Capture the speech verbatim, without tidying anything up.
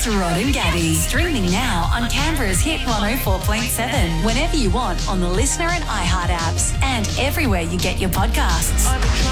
It's Rod and Gabby. Streaming now on Canberra's Hit one oh four point seven. Whenever you want on the Listener and iHeart apps and everywhere you get your podcasts.